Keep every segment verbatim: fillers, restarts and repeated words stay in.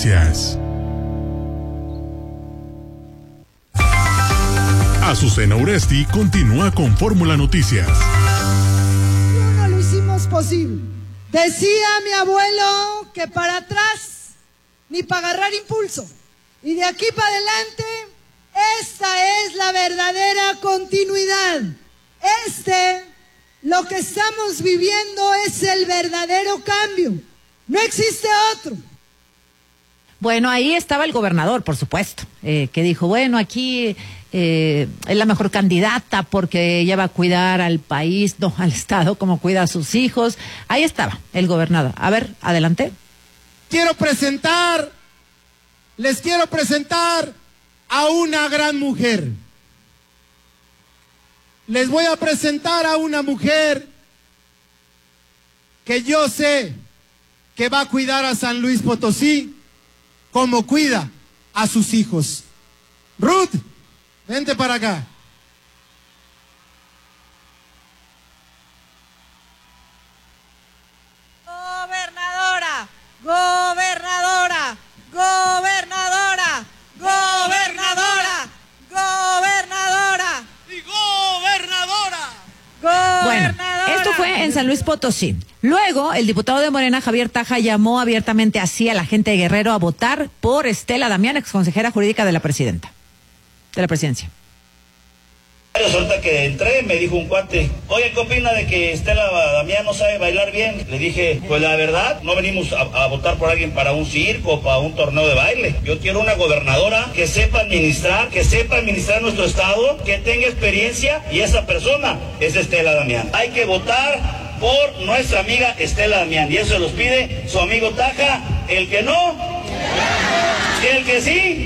Noticias. Azucena Uresti continúa con Fórmula Noticias. No lo hicimos posible. Decía mi abuelo que para atrás ni para agarrar impulso. Y de aquí para adelante, esta es la verdadera continuidad. Este, lo que estamos viviendo es el verdadero cambio. No existe otro. Bueno, ahí estaba el gobernador, por supuesto, eh, que dijo, bueno, aquí eh, es la mejor candidata porque ella va a cuidar al país, no al Estado, como cuida a sus hijos. Ahí estaba el gobernador. A ver, adelante. Quiero presentar, les quiero presentar a una gran mujer. Les voy a presentar a una mujer que yo sé que va a cuidar a San Luis Potosí como cuida a sus hijos. Ruth, vente para acá. Gobernadora, gobernadora, gobernadora, gobernadora, gobernadora y gobernadora. Bueno, esto fue en San Luis Potosí. Luego, el diputado de Morena, Javier Taja, llamó abiertamente así a la gente de Guerrero a votar por Estela Damián, exconsejera jurídica de la presidenta, de la presidencia. Resulta que entré, me dijo un cuate, oye, ¿qué opina de que Estela Damián no sabe bailar bien? Le dije, pues la verdad, no venimos a, a votar por alguien para un circo, para un torneo de baile. Yo quiero una gobernadora que sepa administrar, que sepa administrar nuestro estado, que tenga experiencia, y esa persona es Estela Damián. Hay que votar por nuestra amiga Estela Damián, y eso los pide su amigo Taja. El que no, y el que sí.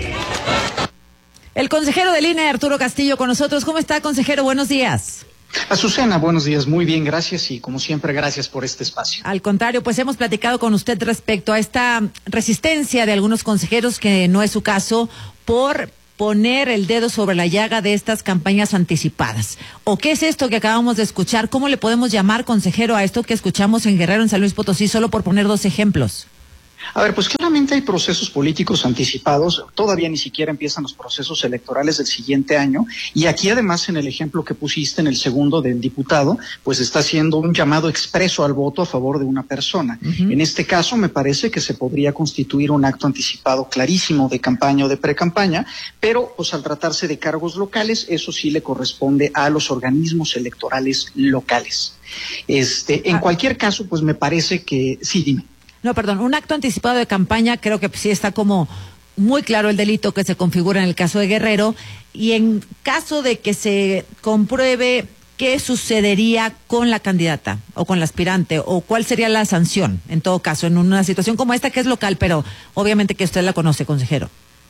El consejero del I N E, Arturo Castillo, con nosotros. ¿Cómo está, consejero? Buenos días. Azucena, buenos días. Muy bien, gracias y como siempre, gracias por este espacio. Al contrario, pues hemos platicado con usted respecto a esta resistencia de algunos consejeros, que no es su caso, por poner el dedo sobre la llaga de estas campañas anticipadas. ¿O qué es esto que acabamos de escuchar? ¿Cómo le podemos llamar, consejero, a esto que escuchamos en Guerrero, en San Luis Potosí, solo por poner dos ejemplos? A ver, pues claramente hay procesos políticos anticipados, todavía ni siquiera empiezan los procesos electorales del siguiente año, y aquí además en el ejemplo que pusiste, en el segundo del diputado, pues está haciendo un llamado expreso al voto a favor de una persona. Uh-huh. En este caso me parece que se podría constituir un acto anticipado clarísimo de campaña o de precampaña, pero pues al tratarse de cargos locales, eso sí le corresponde a los organismos electorales locales. Este, en ah. cualquier caso, pues me parece que, sí, dime. No, perdón, un acto anticipado de campaña, creo que sí está como muy claro el delito que se configura en el caso de Guerrero, y en caso de que se compruebe, ¿qué sucedería con la candidata o con la aspirante, o cuál sería la sanción en todo caso en una situación como esta, que es local, pero obviamente que usted la conoce, consejero?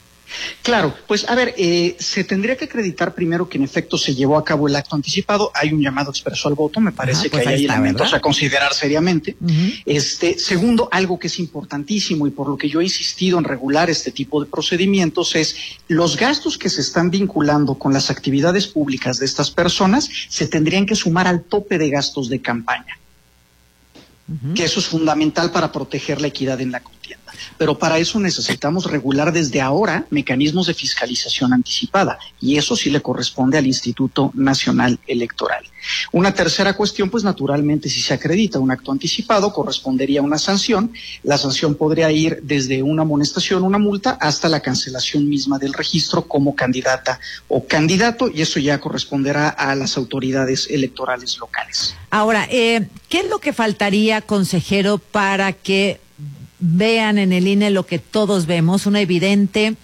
Claro, pues a ver, eh, se tendría que acreditar primero que en efecto se llevó a cabo el acto anticipado, hay un llamado expreso al voto, me parece ah, pues que hay está, elementos ¿verdad? a considerar seriamente. Uh-huh. Este, segundo, algo que es importantísimo y por lo que yo he insistido en regular este tipo de procedimientos es los gastos que se están vinculando con las actividades públicas de estas personas se tendrían que sumar al tope de gastos de campaña. Uh-huh. Que eso es fundamental para proteger la equidad en la contienda. Pero para eso necesitamos regular desde ahora mecanismos de fiscalización anticipada, y eso sí le corresponde al Instituto Nacional Electoral. Una tercera cuestión, pues naturalmente si se acredita un acto anticipado, correspondería a una sanción. La sanción podría ir desde una amonestación, una multa, hasta la cancelación misma del registro como candidata o candidato, y eso ya corresponderá a las autoridades electorales locales. Ahora, eh, ¿qué es lo que faltaría, consejero, para que vean en el I N E lo que todos vemos, una evidente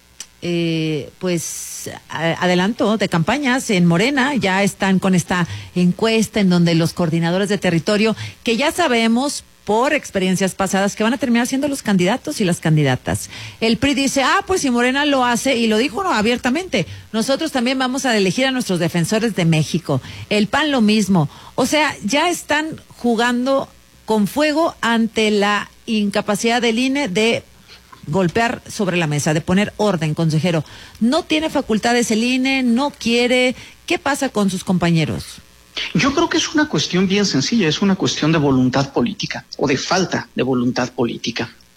eh, pues a, adelanto de campañas en Morena? Ya están con esta encuesta en donde los coordinadores de territorio, que ya sabemos por experiencias pasadas que van a terminar siendo los candidatos y las candidatas. El P R I dice, ah, pues si Morena lo hace, y lo dijo no, abiertamente, nosotros también vamos a elegir a nuestros defensores de México. El P A N lo mismo. O sea, ya están jugando con fuego ante la incapacidad del I N E de golpear sobre la mesa, de poner orden, consejero. ¿No tiene facultades el I N E? ¿No quiere? ¿Qué pasa con sus compañeros? Yo creo que es una cuestión bien sencilla, es una cuestión de voluntad política o de falta de voluntad política.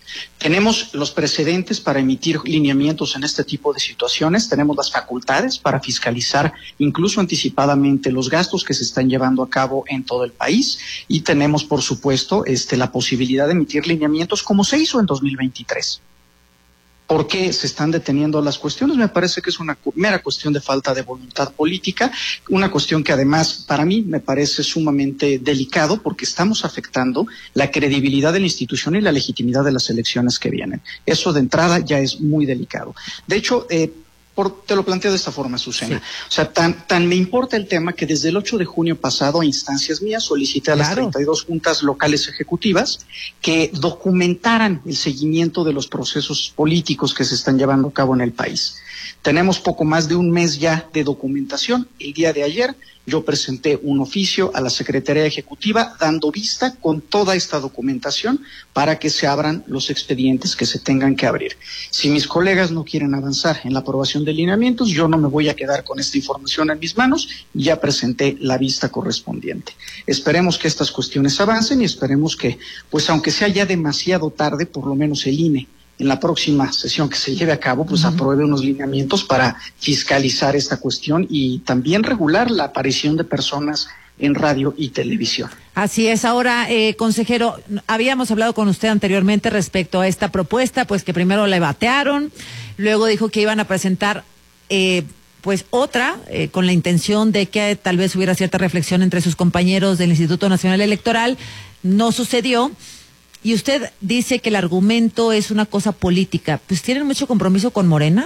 Tenemos los precedentes para emitir lineamientos en este tipo de situaciones, tenemos las facultades para fiscalizar incluso anticipadamente los gastos que se están llevando a cabo en todo el país y tenemos, por supuesto, este, la posibilidad de emitir lineamientos como se hizo en dos mil veintitrés. ¿Por qué se están deteniendo las cuestiones? Me parece que es una mera cuestión de falta de voluntad política, una cuestión que además para mí me parece sumamente delicado porque estamos afectando la credibilidad de la institución y la legitimidad de las elecciones que vienen. Eso de entrada ya es muy delicado. De hecho, eh, Por, te lo planteo de esta forma, Susana. Sí. O sea, tan, tan me importa el tema que desde el ocho de junio pasado, a instancias mías, solicité a claro. las treinta y dos juntas locales ejecutivas que documentaran el seguimiento de los procesos políticos que se están llevando a cabo en el país. Tenemos poco más de un mes ya de documentación. El día de ayer yo presenté un oficio a la Secretaría Ejecutiva dando vista con toda esta documentación para que se abran los expedientes que se tengan que abrir. Si mis colegas no quieren avanzar en la aprobación de lineamientos, yo no me voy a quedar con esta información en mis manos y ya presenté la vista correspondiente. Esperemos que estas cuestiones avancen y esperemos que, pues aunque sea ya demasiado tarde, por lo menos el I N E en la próxima sesión que se lleve a cabo, pues uh-huh. apruebe unos lineamientos para fiscalizar esta cuestión y también regular la aparición de personas en radio y televisión. Así es. Ahora, eh, consejero, habíamos hablado con usted anteriormente respecto a esta propuesta, pues que primero la batearon, luego dijo que iban a presentar eh, pues otra, eh, con la intención de que tal vez hubiera cierta reflexión entre sus compañeros del Instituto Nacional Electoral. No sucedió. Y usted dice que el argumento es una cosa política. Pues ¿tienen mucho compromiso con Morena?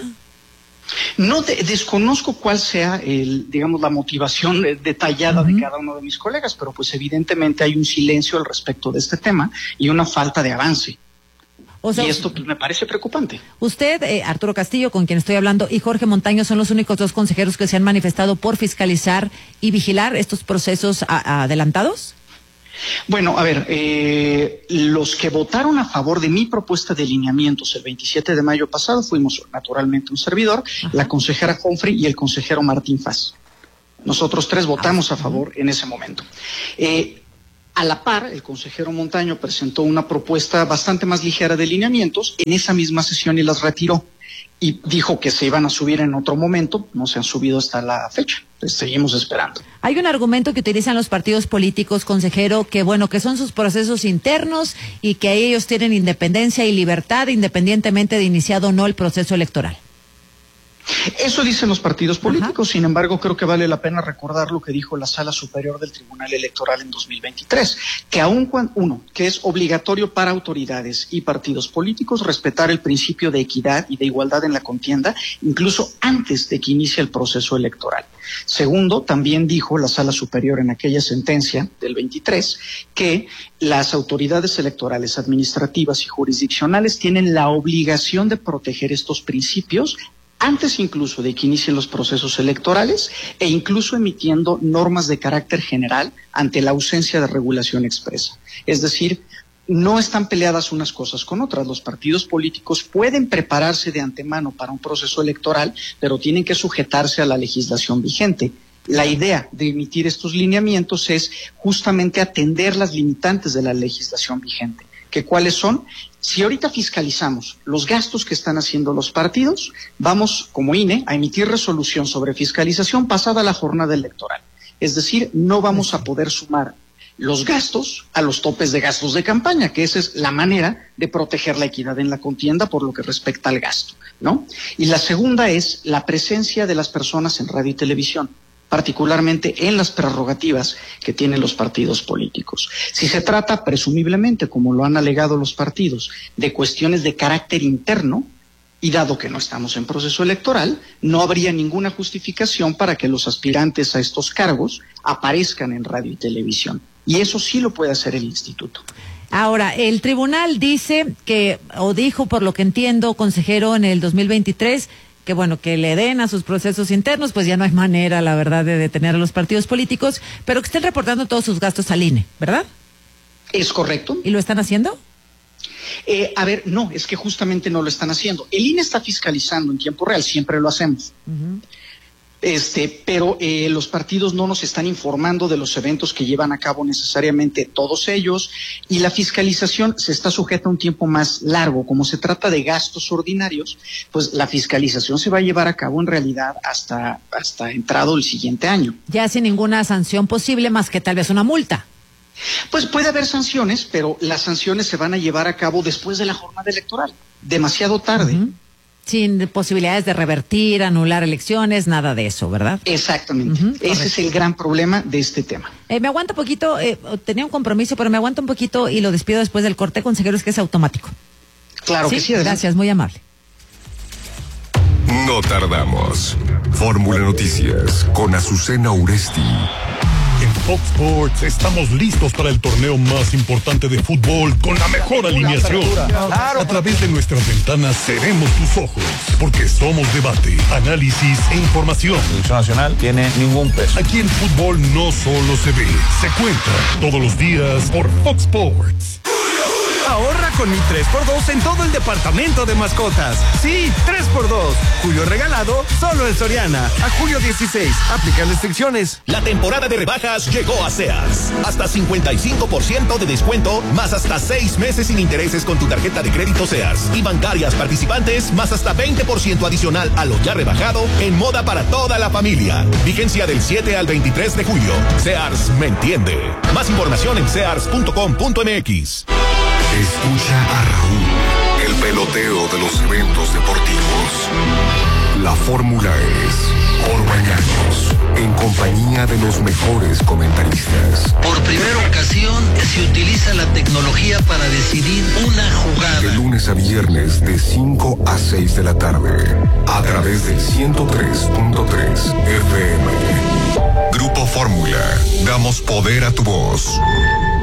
No, de, desconozco cuál sea, el, digamos, la motivación detallada uh-huh. de cada uno de mis colegas, pero pues evidentemente hay un silencio al respecto de este tema y una falta de avance. O sea, y esto pues, me parece preocupante. Usted, eh, Arturo Castillo, con quien estoy hablando, y Jorge Montaño son los únicos dos consejeros que se han manifestado por fiscalizar y vigilar estos procesos a, a adelantados. Bueno, a ver, eh, los que votaron a favor de mi propuesta de lineamientos el veintisiete de mayo pasado fuimos naturalmente un servidor, Ajá. la consejera Humphrey y el consejero Martín Faz. Nosotros tres votamos Ajá. a favor en ese momento. Eh, a la par, el consejero Montaño presentó una propuesta bastante más ligera de lineamientos en esa misma sesión y las retiró. Y dijo que se iban a subir en otro momento, no se han subido hasta la fecha, entonces seguimos esperando. Hay un argumento que utilizan los partidos políticos, consejero, que bueno, que son sus procesos internos y que ellos tienen independencia y libertad independientemente de iniciado o no el proceso electoral. Eso dicen los partidos políticos, Ajá. sin embargo creo que vale la pena recordar lo que dijo la Sala Superior del Tribunal Electoral en dos mil veintitrés, que aun cuando, uno, que es obligatorio para autoridades y partidos políticos respetar el principio de equidad y de igualdad en la contienda, incluso antes de que inicie el proceso electoral. Segundo, también dijo la Sala Superior en aquella sentencia del veintitrés que las autoridades electorales, administrativas y jurisdiccionales tienen la obligación de proteger estos principios antes incluso de que inicien los procesos electorales e incluso emitiendo normas de carácter general ante la ausencia de regulación expresa. Es decir, no están peleadas unas cosas con otras. Los partidos políticos pueden prepararse de antemano para un proceso electoral, pero tienen que sujetarse a la legislación vigente. La idea de emitir estos lineamientos es justamente atender las limitantes de la legislación vigente. ¿Que cuáles son? Si ahorita fiscalizamos los gastos que están haciendo los partidos, vamos, como I N E, a emitir resolución sobre fiscalización pasada la jornada electoral. Es decir, no vamos a poder sumar los gastos a los topes de gastos de campaña, que esa es la manera de proteger la equidad en la contienda por lo que respecta al gasto, ¿no? Y la segunda es la presencia de las personas en radio y televisión, particularmente en las prerrogativas que tienen los partidos políticos. Si se trata, presumiblemente, como lo han alegado los partidos, de cuestiones de carácter interno, y dado que no estamos en proceso electoral, no habría ninguna justificación para que los aspirantes a estos cargos aparezcan en radio y televisión. Y eso sí lo puede hacer el instituto. Ahora, el tribunal dice que, o dijo por lo que entiendo, consejero, en el dos mil veintitrés, que bueno, que le den a sus procesos internos, pues ya no hay manera, la verdad, de detener a los partidos políticos, pero que estén reportando todos sus gastos al I N E, ¿verdad? Es correcto. ¿Y lo están haciendo? Eh, a ver, no, es que justamente no lo están haciendo. El I N E está fiscalizando en tiempo real, siempre lo hacemos. Uh-huh. Este, pero eh, los partidos no nos están informando de los eventos que llevan a cabo necesariamente todos ellos, y la fiscalización se está sujeta a un tiempo más largo. Como se trata de gastos ordinarios, pues la fiscalización se va a llevar a cabo en realidad hasta, hasta entrado el siguiente año. Ya sin ninguna sanción posible más que tal vez una multa. Pues puede haber sanciones, pero las sanciones se van a llevar a cabo después de la jornada electoral, demasiado tarde. Uh-huh. Sin posibilidades de revertir, anular elecciones, nada de eso, ¿verdad? Exactamente. Uh-huh, Ese correcto. Es el gran problema de este tema. Eh, me aguanta un poquito, eh, tenía un compromiso, pero me aguanta un poquito y lo despido después del corte, consejero, es que es automático. Claro ¿Sí? que sí. Gracias, muy amable. No tardamos. Fórmula Noticias con Azucena Uresti. En Fox Sports estamos listos para el torneo más importante de fútbol con la mejor alineación. A través de nuestras ventanas seremos tus ojos, porque somos debate, análisis e información. La selección nacional tiene ningún peso. Aquí el fútbol no solo se ve, se cuenta todos los días por Fox Sports. Ahorra con mi tres por dos en todo el departamento de mascotas. Sí, tres por dos. Julio regalado solo en Soriana. A julio dieciséis. Aplican restricciones. La temporada de rebajas llegó a Sears. Hasta cincuenta y cinco por ciento de descuento, más hasta seis meses sin intereses con tu tarjeta de crédito Sears. Y bancarias participantes, más hasta veinte por ciento adicional a lo ya rebajado en moda para toda la familia. Vigencia del siete al veintitrés de julio. Sears me entiende. Más información en sears punto com punto m x. Escucha a Raúl, el peloteo de los eventos deportivos. La fórmula es por mañanos, en compañía de los mejores comentaristas. Por primera ocasión se utiliza la tecnología para decidir una jugada. De lunes a viernes de cinco a seis de la tarde, a través del ciento tres punto tres F M. Grupo Fórmula, damos poder a tu voz.